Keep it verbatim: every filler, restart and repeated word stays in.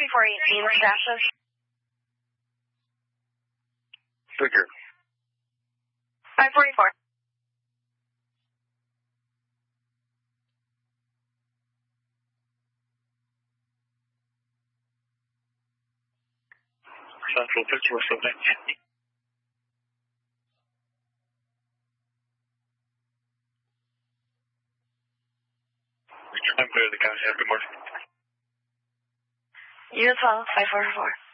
forty-four eighteen, Dashes. Figure. five forty-four. Central picture for that. I'm clear the county. Have a good morning. You as well, five forty-four.